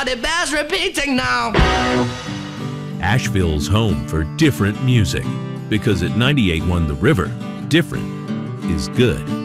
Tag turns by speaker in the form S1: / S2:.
S1: but it bears repeating now.
S2: Asheville's home for different music, because at 98.1 The River, different is good.